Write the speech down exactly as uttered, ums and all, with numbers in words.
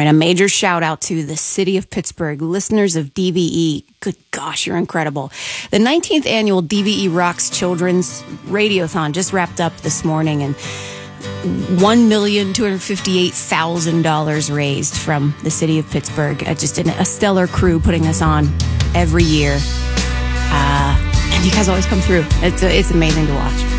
right, a major shout out to the city of Pittsburgh, listeners of D V E. Good gosh, you're incredible. The nineteenth annual D V E Rocks Children's Radiothon just wrapped up this morning, and one million two hundred fifty-eight thousand dollars raised from the city of Pittsburgh. Uh, just an, a stellar crew putting this on every year. Uh, and you guys always come through. It's, uh, it's amazing to watch.